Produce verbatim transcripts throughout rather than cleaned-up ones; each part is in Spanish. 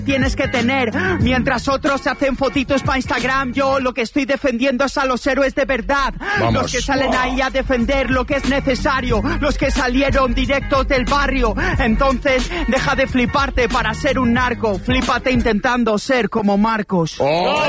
tienes que tener. Mientras otros se hacen fotitos para Instagram, yo lo que estoy defendiendo es a los héroes de verdad. Vamos. Los que salen ahí a defender lo que es necesario, los que salieron directos del barrio. Entonces, deja de fliparte para ser un narco, flípate intentando ser como Marcos. ¡Oh!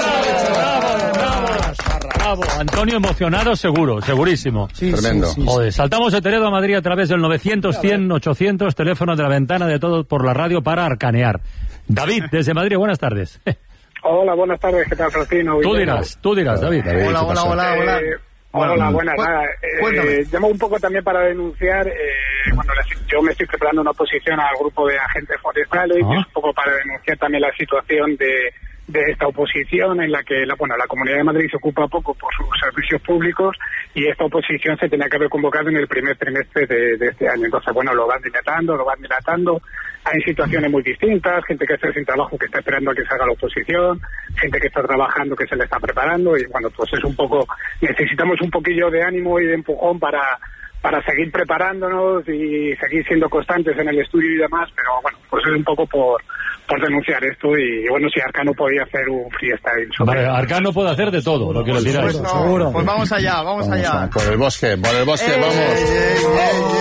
Bravo, Antonio emocionado seguro, segurísimo. Sí, Tremendo. sí, sí, sí. Joder, saltamos de Toledo a Madrid a través del novecientos, cien, ochocientos, teléfono de la ventana de todo por la radio para arcanear. David, desde Madrid, buenas tardes. Hola, buenas tardes, ¿qué tal, Francino? Tú dirás, tú dirás, David. David, Hola, ¿qué hola, pasa? hola, hola. Eh, hola, buenas, Cu- nada. Eh, cuéntame. eh, llamo un poco también para denunciar, eh, bueno, les- yo me estoy preparando una oposición al grupo de agentes forestales, Ah. y es un poco para denunciar también la situación de, de esta oposición en la que la, bueno, la Comunidad de Madrid se ocupa poco por sus servicios públicos y esta oposición se tenía que haber convocado en el primer trimestre de, de este año. Entonces, bueno, lo van dilatando, lo van dilatando. Hay situaciones muy distintas, gente que está sin trabajo que está esperando a que salga la oposición, gente que está trabajando que se le está preparando y bueno, pues es un poco, necesitamos un poquillo de ánimo y de empujón para para seguir preparándonos y seguir siendo constantes en el estudio y demás, pero bueno, pues es un poco por, por denunciar esto y bueno, si Arcano podía hacer un freestyle sobre... Vale, Arcano puede hacer de todo, lo que le Por diráis. supuesto. seguro. Pues vamos allá, vamos, Vamos allá. a- por el bosque, por el bosque, Eh, vamos. eh, eh,